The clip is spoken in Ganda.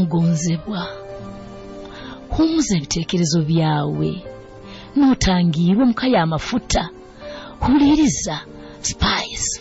mugonzebwa humuza ebitekerezo byawe notangiirwe mukaya amafuta huliriza Spice